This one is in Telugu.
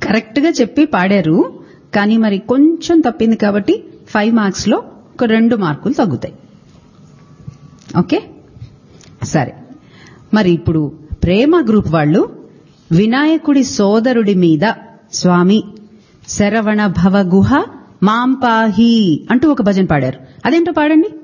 కరెక్ట్ గా చెప్పి పాడారు, కానీ మరి కొంచెం తప్పింది కాబట్టి 5 మార్క్స్ లో ఒక 2 మార్కులు తగ్గుతాయి. ఓకే, సరే. మరి ఇప్పుడు ప్రేమ గ్రూప్ వాళ్ళు వినాయకుడి సోదరుడి మీద స్వామి శరవణ భవ గుహ మాంపాహి అంటూ ఒక భజన పాడారు. అదేంటో పాడండి.